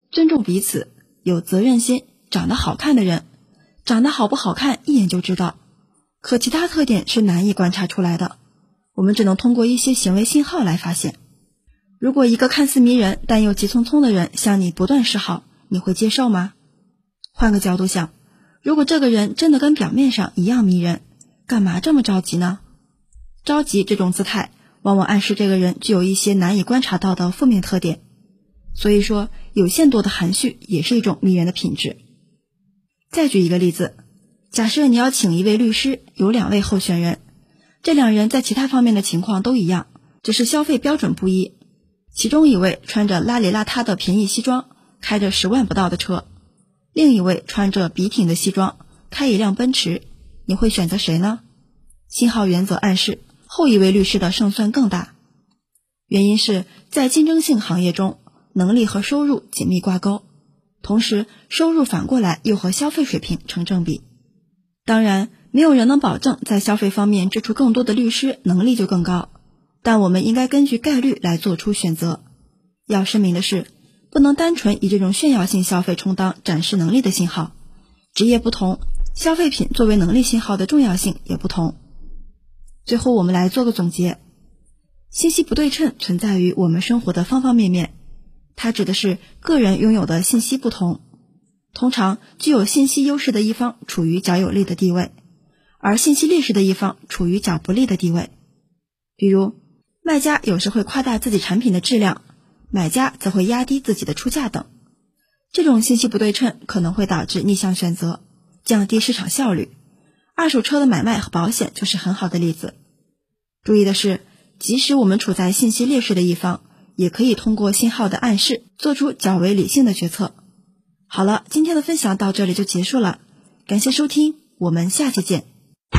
尊重彼此，有责任心，长得好看的人，长得好不好看一眼就知道，可其他特点是难以观察出来的，我们只能通过一些行为信号来发现。如果一个看似迷人但又急匆匆的人向你不断示好，你会接受吗？换个角度想，如果这个人真的跟表面上一样迷人，干嘛这么着急呢？着急这种姿态往往暗示这个人具有一些难以观察到的负面特点，所以说有限度的含蓄也是一种迷人的品质。再举一个例子，假设你要请一位律师，有2位候选人，这2人在其他方面的情况都一样，只是消费标准不一。其中一位穿着邋里邋遢的便宜西装，开着10万不到的车，另一位穿着笔挺的西装，开一辆奔驰，你会选择谁呢？信号原则暗示后一位律师的胜算更大。原因是在竞争性行业中，能力和收入紧密挂钩，同时收入反过来又和消费水平成正比。当然，没有人能保证在消费方面支出更多的律师能力就更高，但我们应该根据概率来做出选择。要声明的是，不能单纯以这种炫耀性消费充当展示能力的信号，职业不同，消费品作为能力信号的重要性也不同。最后我们来做个总结，信息不对称存在于我们生活的方方面面，它指的是个人拥有的信息不同，通常具有信息优势的一方处于较有利的地位，而信息劣势的一方处于较不利的地位。比如卖家有时会夸大自己产品的质量，买家则会压低自己的出价等。这种信息不对称可能会导致逆向选择，降低市场效率。二手车的买卖和保险就是很好的例子。注意的是，即使我们处在信息劣势的一方，也可以通过信号的暗示做出较为理性的决策。好了，今天的分享到这里就结束了，感谢收听，我们下期见。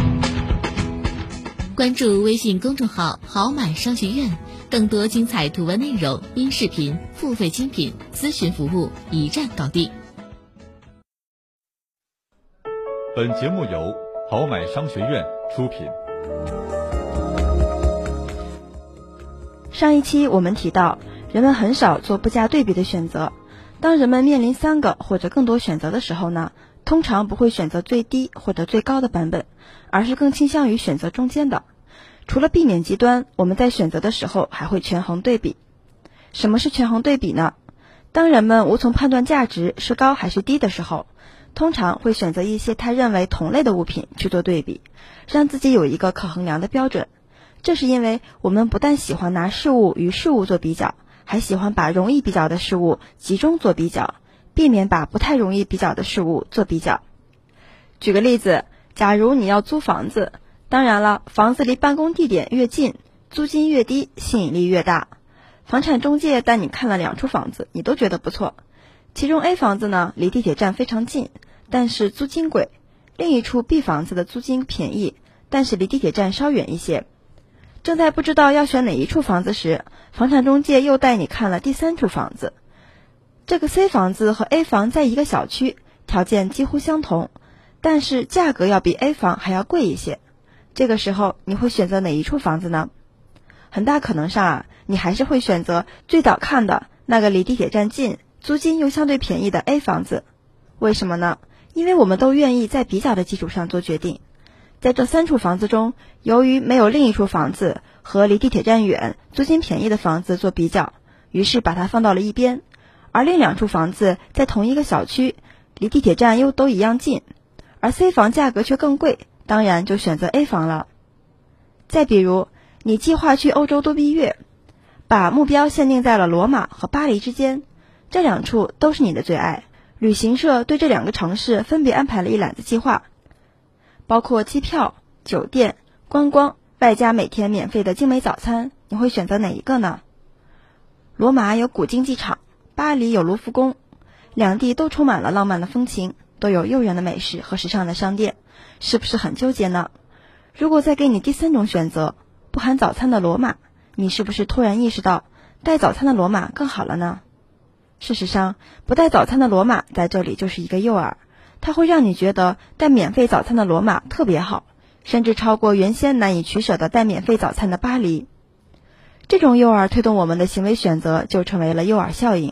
关注微信公众号好买商学院，更多精彩图文内容、音视频、付费精品咨询服务一站搞定。 本节目由好买商学院出品。 上一期我们提到，人们很少做不加对比的选择。当人们面临3个或者更多选择的时候呢，通常不会选择最低或者最高的版本，而是更倾向于选择中间的。除了避免极端，我们在选择的时候还会权衡对比。什么是权衡对比呢？当人们无从判断价值是高还是低的时候，通常会选择一些他认为同类的物品去做对比，让自己有一个可衡量的标准。这是因为我们不但喜欢拿事物与事物做比较，还喜欢把容易比较的事物集中做比较，避免把不太容易比较的事物做比较。举个例子，假如你要租房子，当然了，房子离办公地点越近，租金越低，吸引力越大。房产中介带你看了2处房子，你都觉得不错。其中 A 房子呢，离地铁站非常近，但是租金贵；另一处 B 房子的租金便宜，但是离地铁站稍远一些。正在不知道要选哪一处房子时，房产中介又带你看了第3处房子。这个 C 房子和 A 房在一个小区，条件几乎相同，但是价格要比 A 房还要贵一些。这个时候你会选择哪一处房子呢？很大可能上你还是会选择最早看的那个离地铁站近，租金又相对便宜的 A 房子。为什么呢？因为我们都愿意在比较的基础上做决定。在这3处房子中，由于没有另一处房子和离地铁站远、租金便宜的房子做比较，于是把它放到了一边。而另2处房子在同一个小区，离地铁站又都一样近，而 C 房价格却更贵，当然就选择 A 房了。再比如，你计划去欧洲度蜜月，把目标限定在了罗马和巴黎之间，这2处都是你的最爱。旅行社对这2个城市分别安排了一揽子计划，包括机票、酒店、观光，外加每天免费的精美早餐，你会选择哪一个呢？罗马有古竞技场，巴黎有卢浮宫，2地都充满了浪漫的风情，都有诱人的美食和时尚的商店，是不是很纠结呢？如果再给你第3种选择，不含早餐的罗马，你是不是突然意识到带早餐的罗马更好了呢？事实上，不带早餐的罗马在这里就是一个诱饵，它会让你觉得带免费早餐的罗马特别好，甚至超过原先难以取舍的带免费早餐的巴黎。这种诱饵推动我们的行为选择，就成为了诱饵效应。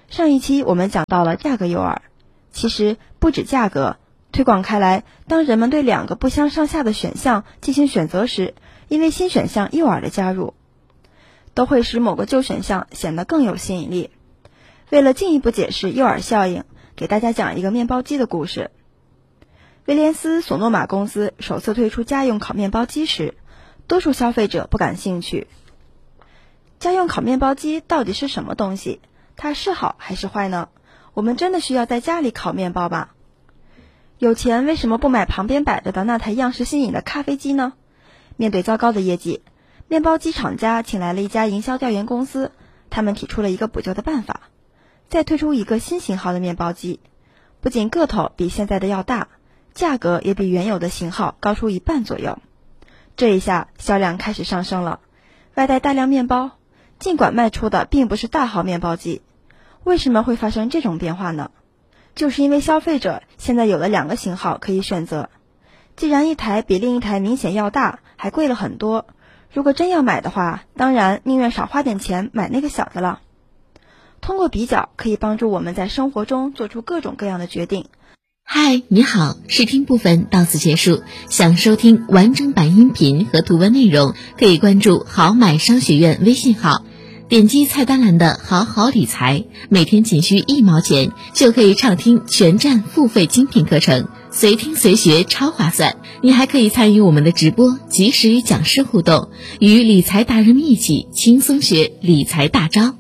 上一期我们讲到了价格诱饵，其实不止价格，推广开来，当人们对两个不相上下的选项进行选择时，因为新选项诱饵的加入，都会使某个旧选项显得更有吸引力。为了进一步解释诱饵效应，给大家讲一个面包机的故事。威廉斯索诺玛公司首次推出家用烤面包机时，多数消费者不感兴趣。家用烤面包机到底是什么东西？它是好还是坏呢？我们真的需要在家里烤面包吗？有钱为什么不买旁边摆着的那台样式新颖的咖啡机呢？面对糟糕的业绩，面包机厂家请来了一家营销调研公司，他们提出了一个补救的办法，再推出一个新型号的面包机，不仅个头比现在的要大，价格也比原有的型号高出1半左右。这一下销量开始上升了，外带大量面包，尽管卖出的并不是大号面包机。为什么会发生这种变化呢？就是因为消费者现在有了2个型号可以选择，既然一台比另一台明显要大，还贵了很多，如果真要买的话，当然宁愿少花点钱买那个小的了。通过比较可以帮助我们在生活中做出各种各样的决定。 嗨，你好，试听部分到此结束。想收听完整版音频和图文内容，可以关注好买商学院微信号，点击菜单栏的好好理财，每天仅需1毛钱，就可以畅听全站付费精品课程，随听随学超划算。你还可以参与我们的直播，及时与讲师互动，与理财达人们一起轻松学理财大招。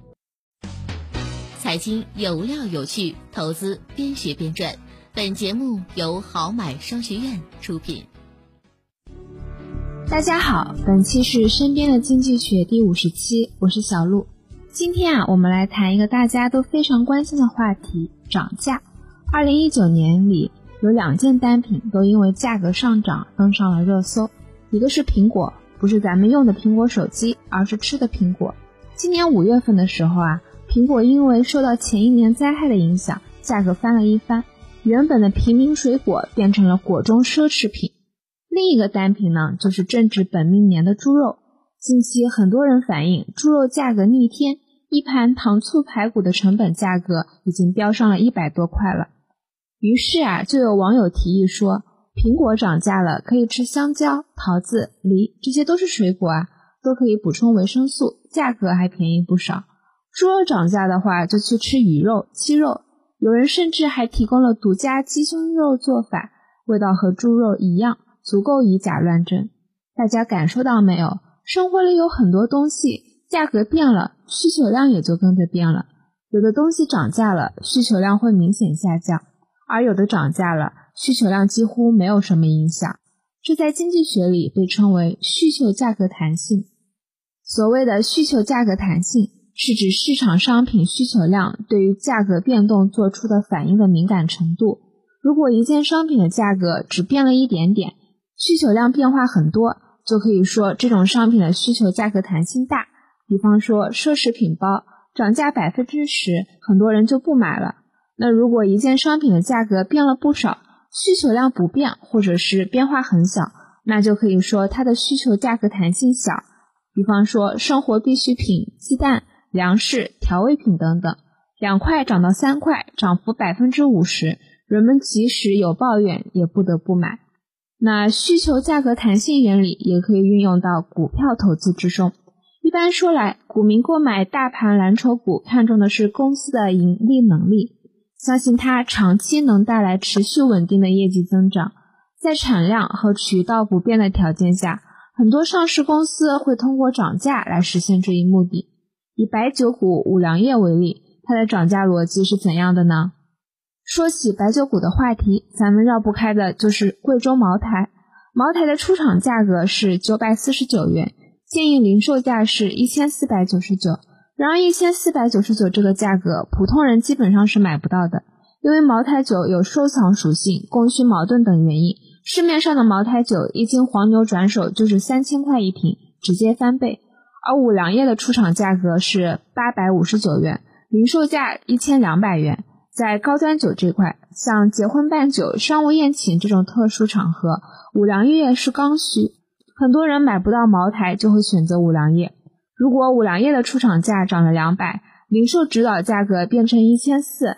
财经有料有趣，投资边学边赚。本节目由好买商学院出品。 大家好，本期是身边的经济学第50期，我是小鹿。今天我们来谈一个大家都非常关心的话题，涨价。2019年里有2件单品都因为价格上涨登上了热搜，一个是苹果，不是咱们用的苹果手机，而是吃的苹果。今年5月份的时候苹果因为受到前一年灾害的影响，价格翻了一番，原本的平民水果变成了果中奢侈品。另一个单品呢，就是正值本命年的猪肉。近期很多人反映猪肉价格逆天，一盘糖醋排骨的成本价格已经飙上了100多块了。于是就有网友提议说，苹果涨价了，可以吃香蕉、桃子、梨，这些都是水果都可以补充维生素，价格还便宜不少。猪肉涨价的话，就去吃鱼肉、鸡肉，有人甚至还提供了独家鸡胸肉做法，味道和猪肉一样，足够以假乱真。大家感受到没有？生活里有很多东西价格变了，需求量也就跟着变了。有的东西涨价了，需求量会明显下降，而有的涨价了，需求量几乎没有什么影响。这在经济学里被称为需求价格弹性。所谓的需求价格弹性，是指市场商品需求量对于价格变动做出的反应的敏感程度。如果一件商品的价格只变了一点点，需求量变化很多，就可以说这种商品的需求价格弹性大。比方说奢侈品包涨价 10%， 很多人就不买了。那如果一件商品的价格变了不少，需求量不变或者是变化很小，那就可以说它的需求价格弹性小。比方说生活必需品、鸡蛋、粮食、调味品等等，2块涨到3块，涨幅 50%， 人们即使有抱怨也不得不买。那需求价格弹性原理也可以运用到股票投资之中。一般说来，股民购买大盘蓝筹股看重的是公司的盈利能力，相信它长期能带来持续稳定的业绩增长。在产量和渠道不变的条件下，很多上市公司会通过涨价来实现这一目的。以白酒股五粮液为例，它的涨价逻辑是怎样的呢？说起白酒股的话题，咱们绕不开的就是贵州茅台。茅台的出厂价格是949元，建议零售价是1499。然而1499这个价格，普通人基本上是买不到的，因为茅台酒有收藏属性、供需矛盾等原因，市面上的茅台酒一经黄牛转手就是3000块一瓶，直接翻倍。而五粮液的出厂价格是859元，零售价1200元。在高端酒这块，像结婚办酒、商务宴请这种特殊场合，五粮液是刚需，很多人买不到茅台就会选择五粮液。如果五粮液的出厂价涨了200， 零售指导价格变成1400，